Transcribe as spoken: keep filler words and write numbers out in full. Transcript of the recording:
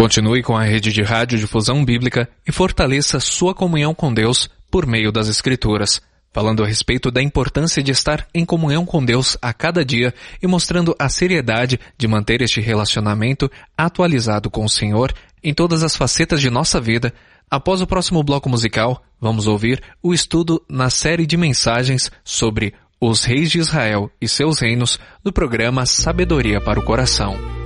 Continue com a rede de rádio Difusão Bíblica e fortaleça sua comunhão com Deus por meio das Escrituras, falando a respeito da importância de estar em comunhão com Deus a cada dia e mostrando a seriedade de manter este relacionamento atualizado com o Senhor em todas as facetas de nossa vida. Após o próximo bloco musical, vamos ouvir o estudo na série de mensagens sobre os reis de Israel e seus reinos do programa Sabedoria para o Coração.